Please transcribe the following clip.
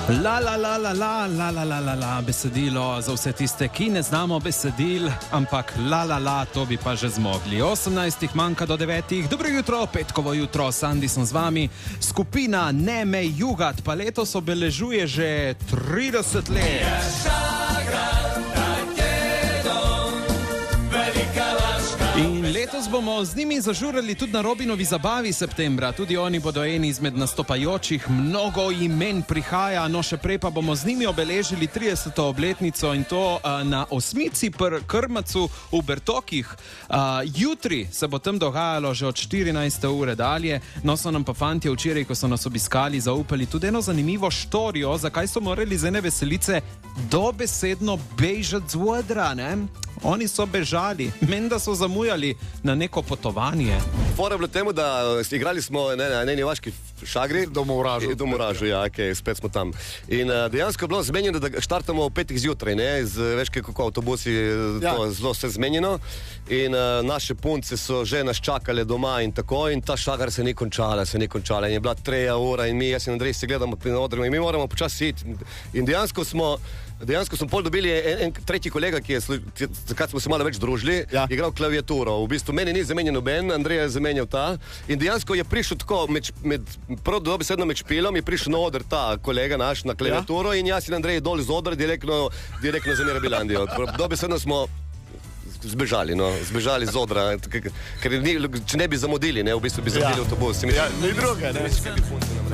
La, besedilo za vse tiste, ki ne znamo besedil, ampak to bi pa že zmogli. 18 manjka do 9. Dobro jutro, petkovo jutro, Sandi sem z vami. Skupina Neme Jugat pa letos obeležuje že 30 let. In letos bomo z njimi zažurali tudi na Robinovi zabavi septembra. Tudi oni bodo eni izmed nastopajočih, mnogo imen prihaja, no še prej pa bomo z njimi obeležili 30. obletnico in to na Osmici pri Krmacu v Bertokih. Jutri se bo tam dogajalo že od 14. ure dalje, no so nam pa fantje včeraj, ko so nas obiskali, zaupali tudi eno zanimivo štorijo, zakaj so morali z ene veselice dobesedno bežati z odra, ne? Oni so bežali, menda so zamujali na neko potovanje. Fora je bilo temu, da igrali smo na eni vaški šagri. Domoražu, ja, okay, spet smo tam. In dejansko je bilo zmenjeno, da štartamo o 5 zjutraj, ne, veš, kako avtobusi, ja. To zelo vse zmenjeno. In naše punce so že nas čakale doma in tako, in ta šagar se ni končala. In je bila 3 ura in jaz in Andrej se gledamo na odru in mi moramo počasi iti. In dejansko smo pol dobili en tretji kolega, zakaj smo se malo več družili, ja. Igral klaviaturo. V bistvu meni ni zamenjen noben, Andrej je zamenjal ta. In dejansko je prišel tako, dobesedno med špilom, je prišel na oder ta kolega naš na klaviaturo, ja. In jaz in Andrej dol z odra direktno za Mirabilandijo. Dobesedno smo zbežali z odra, ker če ne bi zamudili, ne, v bistvu bi zamudili avtobus. Ja, ni druga, ne.